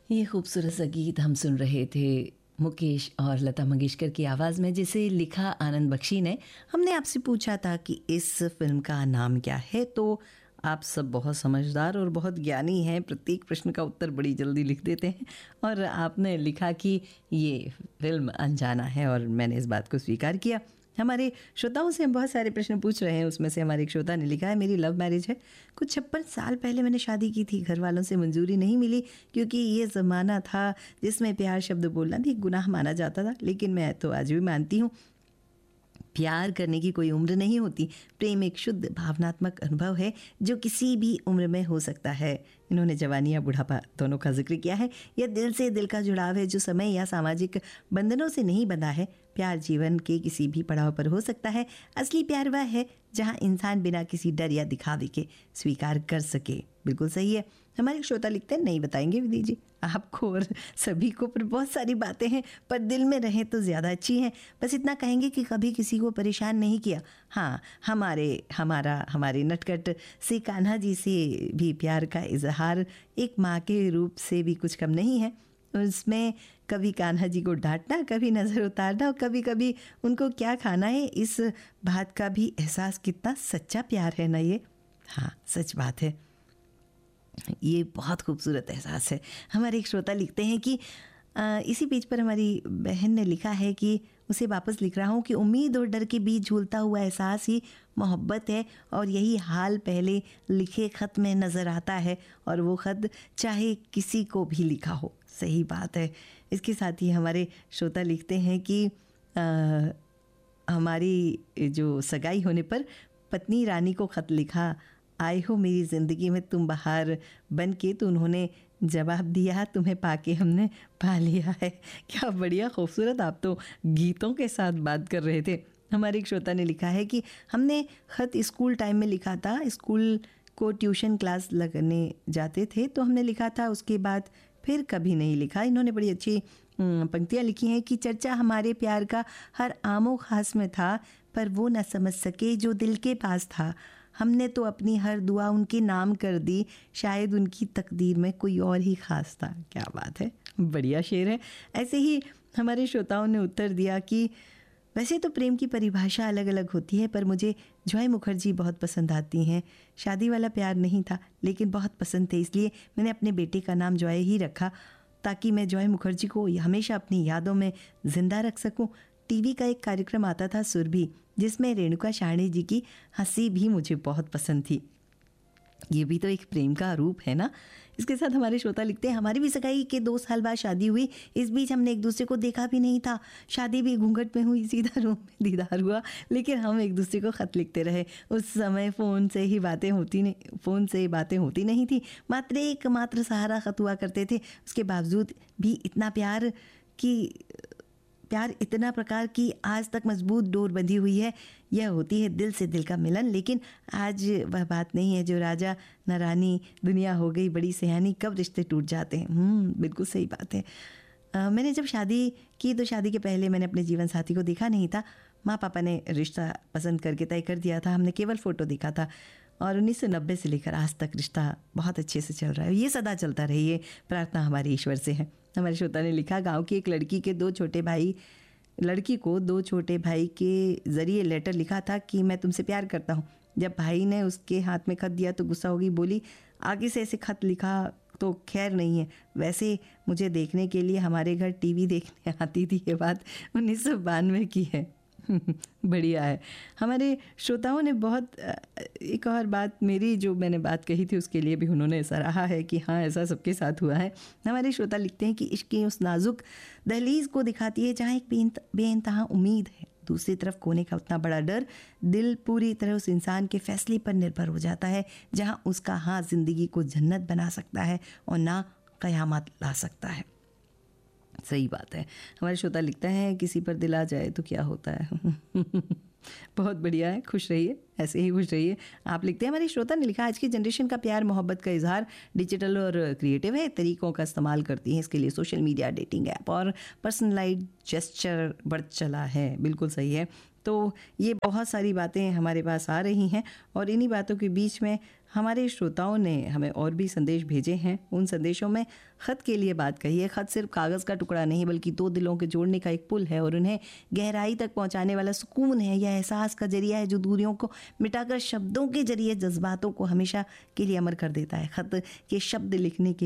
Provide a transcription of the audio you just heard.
ये खूबसूरत सा गीत हम सुन रहे थे मुकेश और लता मंगेशकर की आवाज़ में, जिसे लिखा आनंद बख्शी ने। हमने आपसे पूछा था कि इस फिल्म का नाम क्या है, तो आप सब बहुत समझदार और बहुत ज्ञानी हैं, प्रत्येक प्रश्न का उत्तर बड़ी जल्दी लिख देते हैं। और आपने लिखा कि ये फिल्म अनजाना है, और मैंने इस बात को स्वीकार किया। हमारे श्रोताओं से हम बहुत सारे प्रश्न पूछ रहे हैं, उसमें से हमारे एक श्रोता ने लिखा है, मेरी लव मैरिज है, कुछ 56 साल पहले मैंने शादी की थी, घर वालों से मंजूरी नहीं मिली क्योंकि ये ज़माना था जिसमें प्यार शब्द बोलना भी गुनाह माना जाता था। लेकिन मैं तो आज भी मानती हूँ प्यार करने की कोई उम्र नहीं होती। प्रेम एक शुद्ध भावनात्मक अनुभव है जो किसी भी उम्र में हो सकता है। इन्होंने जवानी या बुढ़ापा दोनों का जिक्र किया है। यह दिल से दिल का जुड़ाव है जो समय या सामाजिक बंधनों से नहीं बंधा है। प्यार जीवन के किसी भी पड़ाव पर हो सकता है। असली प्यार वह है जहाँ इंसान बिना किसी डर या दिखावे के स्वीकार कर सके। बिल्कुल सही है। हमारे श्रोता लिखते हैं, नहीं बताएंगे विधि जी आपको और सभी को, पर बहुत सारी बातें हैं, पर दिल में रहें तो ज़्यादा अच्छी हैं। बस इतना कहेंगे कि कभी किसी को परेशान नहीं किया। हाँ, हमारे नटखट से कान्हा जी से भी प्यार का इजहार एक माँ के रूप से भी कुछ कम नहीं है। उसमें कभी कान्हा जी को डांटना, कभी नज़र उतारना और कभी कभी उनको क्या खाना है, इस बात का भी एहसास। कितना सच्चा प्यार है ना ये। हाँ, सच बात है, ये बहुत खूबसूरत एहसास है। हमारे एक श्रोता लिखते हैं कि इसी पेज पर हमारी बहन ने लिखा है कि उसे वापस लिख रहा हूँ कि उम्मीद और डर के बीच झूलता हुआ एहसास ही मोहब्बत है, और यही हाल पहले लिखे ख़त में नज़र आता है, और वो ख़त चाहे किसी को भी लिखा हो। सही बात है। इसके साथ ही हमारे श्रोता लिखते हैं कि हमारी जो सगाई होने पर पत्नी रानी को ख़त लिखा, आए हो मेरी ज़िंदगी में तुम बहार बन के, तो उन्होंने जवाब दिया, तुम्हें पाके हमने पा लिया है। क्या बढ़िया खूबसूरत, आप तो गीतों के साथ बात कर रहे थे। हमारे एक श्रोता ने लिखा है कि हमने ख़त स्कूल टाइम में लिखा था, स्कूल को ट्यूशन क्लास लगने जाते थे तो हमने लिखा था, उसके बाद फिर कभी नहीं लिखा। इन्होंने बड़ी अच्छी पंक्तियाँ लिखी हैं कि चर्चा हमारे प्यार का हर आमो खास में था, पर वो न समझ सके जो दिल के पास था। हमने तो अपनी हर दुआ उनके नाम कर दी, शायद उनकी तकदीर में कोई और ही खास था। क्या बात है, बढ़िया शेर है। ऐसे ही हमारे श्रोताओं ने उत्तर दिया कि वैसे तो प्रेम की परिभाषा अलग अलग होती है, पर मुझे जॉय मुखर्जी बहुत पसंद आती हैं। शादी वाला प्यार नहीं था, लेकिन बहुत पसंद थे, इसलिए मैंने अपने बेटे का नाम जॉय ही रखा, ताकि मैं जॉय मुखर्जी को हमेशा अपनी यादों में ज़िंदा रख सकूं। टीवी का एक कार्यक्रम आता था सुरभि, जिसमें रेणुका शाहणे जी की हंसी भी मुझे बहुत पसंद थी। ये भी तो एक प्रेम का रूप है ना। इसके साथ हमारे श्रोता लिखते हैं, हमारी भी सगाई के 2 साल बाद शादी हुई, इस बीच हमने एक दूसरे को देखा भी नहीं था। शादी भी घूंघट में हुई, सीधा रूम में दीदार हुआ, लेकिन हम एक दूसरे को ख़त लिखते रहे। उस समय फ़ोन से बातें होती नहीं थी, मात्र सहारा ख़त हुआ करते थे। उसके बावजूद भी प्यार इतना प्रकार की आज तक मजबूत डोर बंधी हुई है। यह होती है दिल से दिल का मिलन। लेकिन आज वह बात नहीं है जो राजा न रानी, दुनिया हो गई बड़ी सयानी, कब रिश्ते टूट जाते हैं। बिल्कुल सही बात है। मैंने जब शादी की तो शादी के पहले मैंने अपने जीवन साथी को देखा नहीं था। माँ पापा ने रिश्ता पसंद करके तय कर दिया था। हमने केवल फ़ोटो देखा था, और 1990 से लेकर आज तक रिश्ता बहुत अच्छे से चल रहा है। ये सदा चलता रहे, ये प्रार्थना हमारे ईश्वर से है। हमारे श्रोता ने लिखा, गांव की एक लड़की को 2 छोटे भाई के ज़रिए लेटर लिखा था कि मैं तुमसे प्यार करता हूँ। जब भाई ने उसके हाथ में खत दिया तो गुस्सा हो गई, बोली आगे से ऐसे खत लिखा तो खैर नहीं है। वैसे मुझे देखने के लिए हमारे घर टीवी देखने आती थी। ये बात 1992 की है। बढ़िया है। हमारे श्रोताओं ने बहुत एक और बात, मेरी जो मैंने बात कही थी उसके लिए भी उन्होंने सराहा है कि हाँ, ऐसा सबके साथ हुआ है। हमारे श्रोता लिखते हैं कि इश्क की उस नाजुक दहलीज को दिखाती है जहाँ एक बेइंतहा उम्मीद है, दूसरी तरफ खोने का उतना बड़ा डर। दिल पूरी तरह उस इंसान के फैसले पर निर्भर हो जाता है, जहाँ उसका हाँ ज़िंदगी को जन्नत बना सकता है और ना क़यामत ला सकता है। सही बात है। हमारे श्रोता लिखता है, किसी पर दिल आ जाए तो क्या होता है। बहुत बढ़िया है, खुश रहिए, ऐसे ही खुश रहिए। आप लिखते हैं, हमारे श्रोता ने लिखा, आज की जनरेशन का प्यार मोहब्बत का इजहार डिजिटल और क्रिएटिव है, तरीक़ों का इस्तेमाल करती हैं इसके लिए सोशल मीडिया, डेटिंग ऐप और पर्सनलाइज्ड जेस्चर बढ़ चला है। बिल्कुल सही है। तो ये बहुत सारी बातें हमारे पास आ रही हैं, और इन्हीं बातों के बीच में हमारे श्रोताओं ने हमें और भी संदेश भेजे हैं। उन संदेशों में ख़त के लिए बात कही है। ख़त सिर्फ कागज़ का टुकड़ा नहीं बल्कि दो दिलों के जोड़ने का एक पुल है और उन्हें गहराई तक पहुंचाने वाला सुकून है। यह एहसास का जरिया है जो दूरियों को मिटाकर शब्दों के जरिए जज्बातों को हमेशा के लिए अमर कर देता है। ख़त के शब्द लिखने के